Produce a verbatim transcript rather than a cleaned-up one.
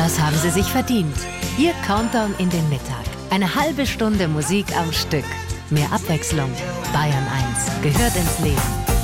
Das haben sie sich verdient. Ihr Countdown in den Mittag. Eine halbe Stunde Musik am Stück. Mehr Abwechslung. Bayern eins gehört ins Leben.